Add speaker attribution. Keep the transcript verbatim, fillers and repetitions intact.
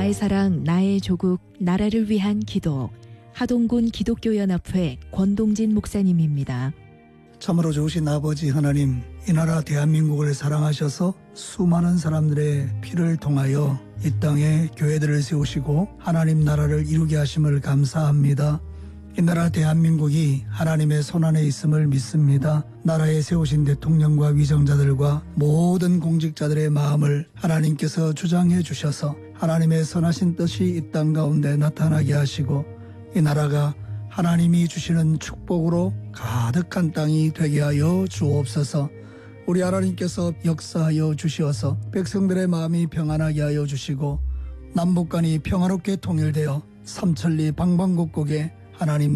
Speaker 1: 나의 사랑, 나의 조국, 나라를 위한 기도. 하동군 기독교연합회 권동진 목사님입니다.
Speaker 2: 참으로 좋으신 아버지 하나님, 이 나라 대한민국을 사랑하셔서 수많은 사람들의 피를 통하여 이 땅에 교회들을 세우시고 하나님 나라를 이루게 하심을 감사합니다. 이 나라 대한민국이 하나님의 손안에 있음을 믿습니다. 나라에 세우신 대통령과 위정자들과 모든 공직자들의 마음을 하나님께서 주장해 주셔서 하나님의 선하신 뜻이 이 땅 가운데 나타나게 하시고 이 나라가 하나님이 주시는 축복으로 가득한 땅이 되게 하여 주옵소서. 우리 하나님께서 역사하여 주시어서 백성들의 마음이 평안하게 하여 주시고 남북간이 평화롭게 통일되어 삼천리 방방곡곡에 하나님